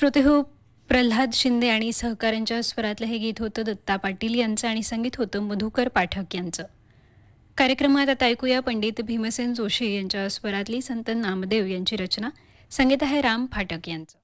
श्रोतेहो, प्रल्हाद शिंदे आणि सहकाऱ्यांच्या स्वरातलं हे गीत होतं दत्ता पाटील यांचं आणि संगीत होतं मधुकर पाठक यांचं. कार्यक्रमात आता ऐकूया पंडित भीमसेन जोशी यांच्या स्वरातली संत नामदेव यांची रचना. संगीत आहे राम फाटक यांचं.